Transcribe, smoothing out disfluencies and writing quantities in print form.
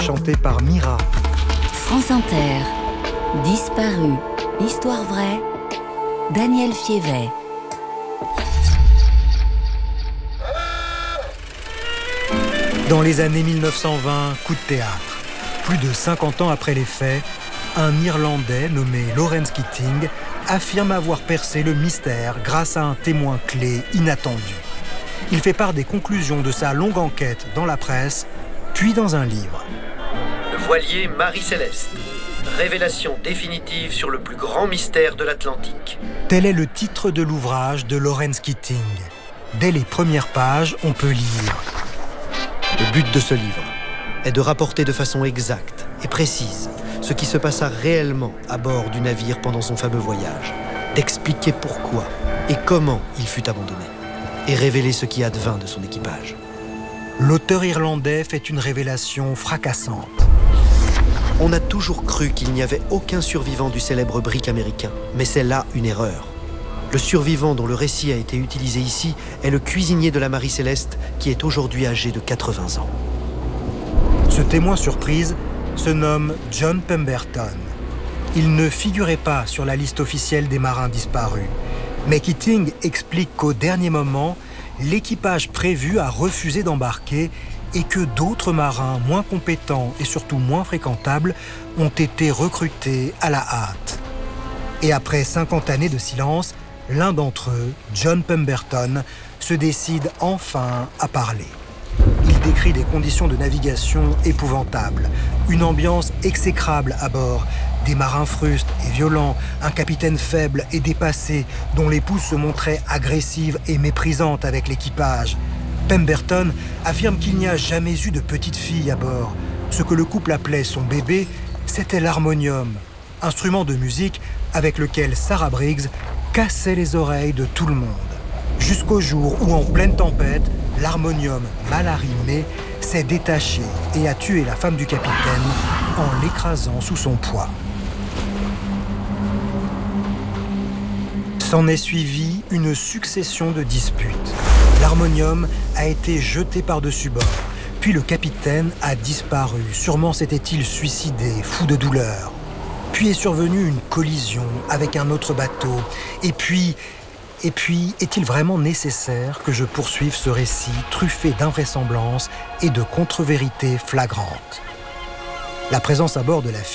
chanté par Mira. France Inter, Disparu, histoire vraie, Daniel Fievet. Dans les années 1920, coup de théâtre. Plus de 50 ans après les faits, un Irlandais nommé Lawrence Keating affirme avoir percé le mystère grâce à un témoin clé inattendu. Il fait part des conclusions de sa longue enquête dans la presse, puis dans un livre. Le voilier Marie-Céleste. Révélation définitive sur le plus grand mystère de l'Atlantique. Tel est le titre de l'ouvrage de Lawrence Keating. Dès les premières pages, on peut lire. Le but de ce livre est de rapporter de façon exacte et précise ce qui se passa réellement à bord du navire pendant son fameux voyage, d'expliquer pourquoi et comment il fut abandonné, et révéler ce qui advint de son équipage. L'auteur irlandais fait une révélation fracassante. On a toujours cru qu'il n'y avait aucun survivant du célèbre brick américain, mais c'est là une erreur. Le survivant dont le récit a été utilisé ici est le cuisinier de la Marie-Céleste qui est aujourd'hui âgé de 80 ans. Ce témoin surprise se nomme John Pemberton. Il ne figurait pas sur la liste officielle des marins disparus. Mais Keating explique qu'au dernier moment, l'équipage prévu a refusé d'embarquer et que d'autres marins moins compétents et surtout moins fréquentables ont été recrutés à la hâte. Et après 50 années de silence, l'un d'entre eux, John Pemberton, se décide enfin à parler. Il décrit des conditions de navigation épouvantables, une ambiance exécrable à bord, des marins frustes et violents, un capitaine faible et dépassé, dont l'épouse se montrait agressive et méprisante avec l'équipage. Pemberton affirme qu'il n'y a jamais eu de petite fille à bord. Ce que le couple appelait son bébé, c'était l'harmonium, instrument de musique avec lequel Sarah Briggs cassait les oreilles de tout le monde. Jusqu'au jour où, en pleine tempête, l'harmonium mal arrimé s'est détaché et a tué la femme du capitaine en l'écrasant sous son poids. S'en est suivi une succession de disputes. L'harmonium a été jeté par-dessus bord, puis le capitaine a disparu. Sûrement s'était-il suicidé, fou de douleur. Puis est survenue une collision avec un autre bateau. Et puis, est-il vraiment nécessaire que je poursuive ce récit truffé d'invraisemblances et de contre-vérités flagrantes ? La présence à bord de la